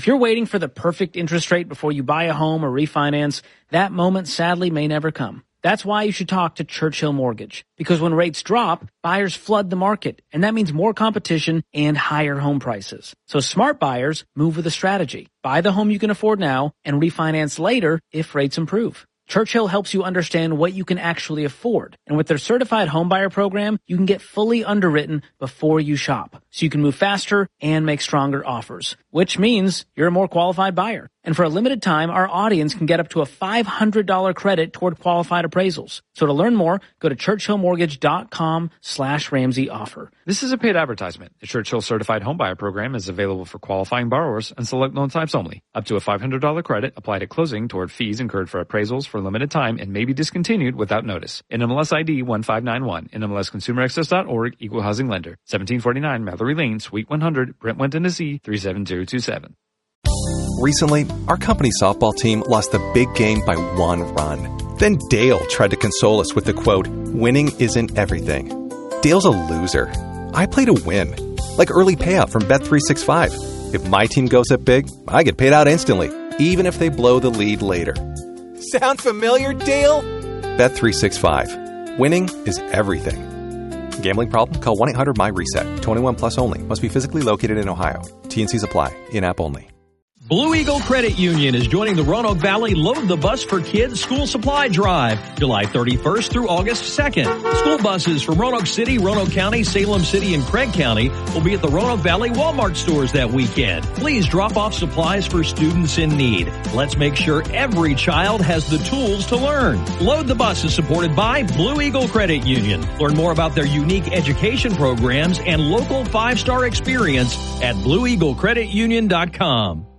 If you're waiting for the perfect interest rate before you buy a home or refinance, that moment sadly may never come. That's why you should talk to Churchill Mortgage. Because when rates drop, buyers flood the market, and that means more competition and higher home prices. So smart buyers move with a strategy. Buy the home you can afford now and refinance later if rates improve. Churchill helps you understand what you can actually afford. And with their certified homebuyer program, you can get fully underwritten before you shop. So you can move faster and make stronger offers, which means you're a more qualified buyer. And for a limited time, our audience can get up to a $500 credit toward qualified appraisals. So to learn more, go to churchillmortgage.com/Ramsey offer. This is a paid advertisement. The Churchill Certified Homebuyer Program is available for qualifying borrowers and select loan types only. Up to a $500 credit applied at closing toward fees incurred for appraisals for a limited time and may be discontinued without notice. NMLS ID 1591. NMLSConsumerAccess.org. Equal housing lender. 1749 Mallory Lane, Suite 100, Brentwood, Tennessee 37027. Recently, our company softball team lost the big game by 1 run. Then Dale tried to console us with the quote, "Winning isn't everything." Dale's a loser. I play to win. Like early payout from Bet365. If my team goes up big, I get paid out instantly, even if they blow the lead later. Sound familiar, Dale? Bet365. Winning is everything. Gambling problem? Call 1-800-MY-RESET. 21 plus only. Must be physically located in Ohio. T&Cs apply. In-app only. Blue Eagle Credit Union is joining the Roanoke Valley Load the Bus for Kids School Supply Drive, July 31st through August 2nd. School buses from Roanoke City, Roanoke County, Salem City, and Craig County will be at the Roanoke Valley Walmart stores that weekend. Please drop off supplies for students in need. Let's make sure every child has the tools to learn. Load the Bus is supported by Blue Eagle Credit Union. Learn more about their unique education programs and local 5-star experience at BlueEagleCreditUnion.com.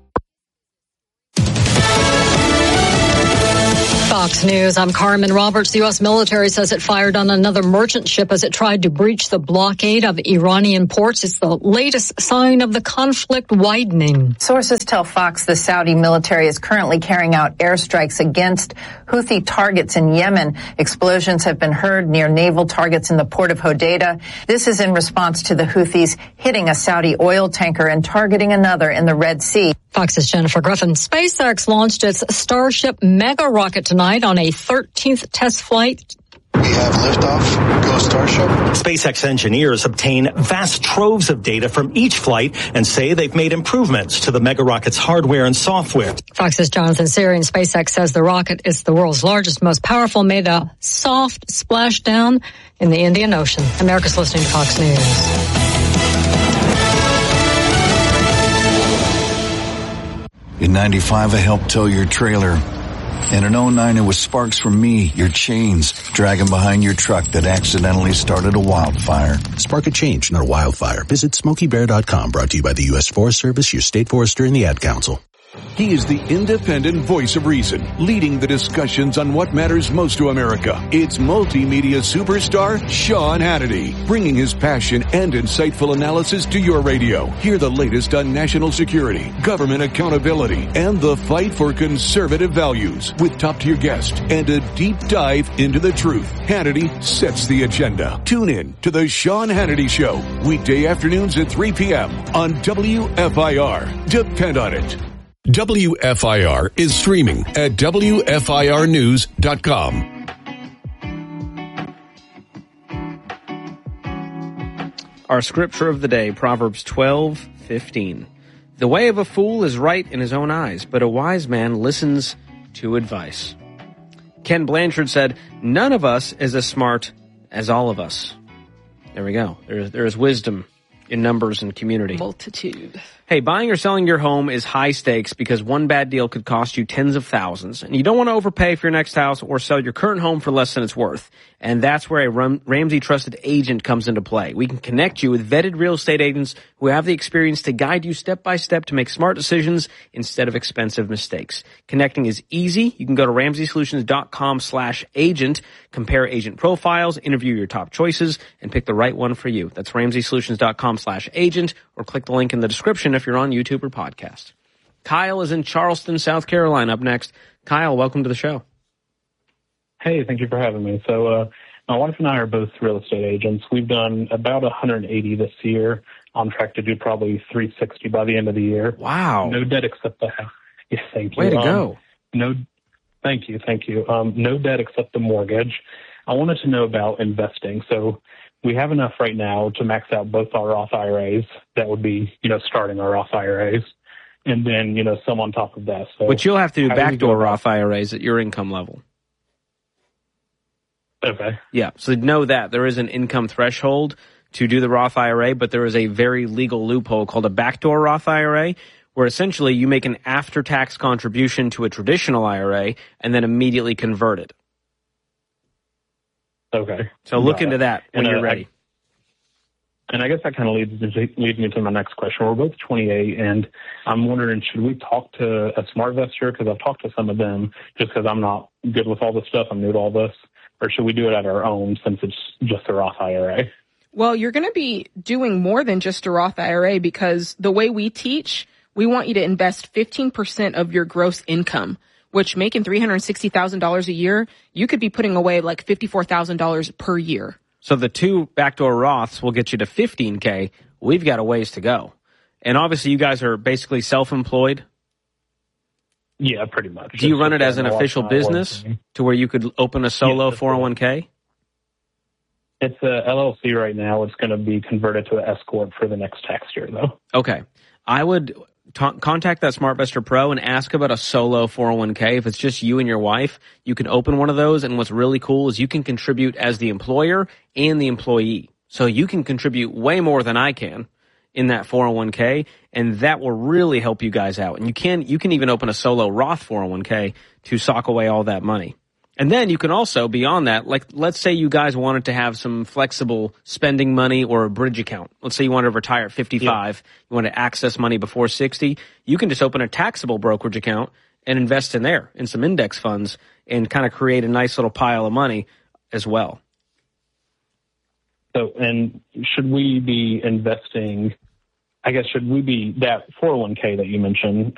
Fox News, I'm Carmen Roberts. The U.S. military says it fired on another merchant ship as it tried to breach the blockade of Iranian ports. It's the latest sign of the conflict widening. Sources tell Fox the Saudi military is currently carrying out airstrikes against Houthi targets in Yemen. Explosions have been heard near naval targets in the port of Hodeidah. This is in response to the Houthis hitting a Saudi oil tanker and targeting another in the Red Sea. Fox's Jennifer Griffin. SpaceX launched its Starship mega rocket tonight on a 13th test flight. We have liftoff. Go Starship. SpaceX engineers obtain vast troves of data from each flight and say they've made improvements to the mega rocket's hardware and software. Fox's Jonathan Sirian. SpaceX says the rocket is the world's largest, most powerful, made a soft splashdown in the Indian Ocean. America's listening to Fox News. In 95, I helped tow your trailer. And in 09, it was sparks from me, your chains, dragging behind your truck that accidentally started a wildfire. Spark a change, not a wildfire. Visit SmokeyBear.com, brought to you by the U.S. Forest Service, your state forester, and the Ad Council. He is the independent voice of reason, leading the discussions on what matters most to America. It's multimedia superstar Sean Hannity, bringing his passion and insightful analysis to your radio. Hear the latest on national security, government accountability, and the fight for conservative values with top-tier guests and a deep dive into the truth. Hannity sets the agenda. Tune in to the Sean Hannity Show, weekday afternoons at 3 p.m. on WFIR. Depend on it. WFIR is streaming at WFIRnews.com. Our scripture of the day, Proverbs 12:15. The way of a fool is right in his own eyes, but a wise man listens to advice. Ken Blanchard said, none of us is as smart as all of us. There we go. There is wisdom in numbers and community. Multitude. Hey, buying or selling your home is high stakes because one bad deal could cost you tens of thousands. And you don't want to overpay for your next house or sell your current home for less than it's worth. And that's where a Ramsey Trusted Agent comes into play. We can connect you with vetted real estate agents who have the experience to guide you step by step to make smart decisions instead of expensive mistakes. Connecting is easy. You can go to RamseySolutions.com/agent, compare agent profiles, interview your top choices, and pick the right one for you. That's RamseySolutions.com/agent, or click the link in the description if you're on YouTube or podcast. Kyle is in Charleston, South Carolina, up next. Kyle, welcome to the show. Hey, thank you for having me. So my wife and I are both real estate agents. We've done about 180 this year. on track to do probably 360 by the end of the year. Wow. No debt except the house. Yes, thank you. Way to go. Thank you. No debt except the mortgage. I wanted to know about investing. So we have enough right now to max out both our Roth IRAs. That would be, starting our Roth IRAs. And then, some on top of that. So, but you'll have to do backdoor Roth IRAs at your income level. Okay. Yeah, so know that. There is an income threshold to do the Roth IRA, but there is a very legal loophole called a backdoor Roth IRA, where essentially you make an after-tax contribution to a traditional IRA and then immediately convert it. Okay. So look into that when you're ready. And I guess that kind of leads me to my next question. We're both 28, and I'm wondering, should we talk to a SmartVestor? Because I've talked to some of them just because I'm not good with all this stuff. I'm new to all this. Or should we do it at our own since it's just a Roth IRA? Well, you're going to be doing more than just a Roth IRA because the way we teach, we want you to invest 15% of your gross income, which making $360,000 a year, you could be putting away like $54,000 per year. So the two backdoor Roths will get you to $15K. We've got a ways to go. And obviously you guys are basically self-employed. Yeah, pretty much. Do you run it as an official business to where you could open a solo 401k? It's a LLC right now. It's going to be converted to an S Corp for the next tax year, though. Okay. I would contact that SmartVestor Pro and ask about a solo 401k. If it's just you and your wife, you can open one of those. And what's really cool is you can contribute as the employer and the employee. So you can contribute way more than I can in that 401k, and that will really help you guys out. And you can even open a solo Roth 401k to sock away all that money. And then you can also, beyond that, like let's say you guys wanted to have some flexible spending money or a bridge account. Let's say you want to retire at 55, you want to access money before 60. You can just open a taxable brokerage account and invest in there, in some index funds, and kind of create a nice little pile of money as well. So, and should we be investing, I guess, should we be, that 401k that you mentioned,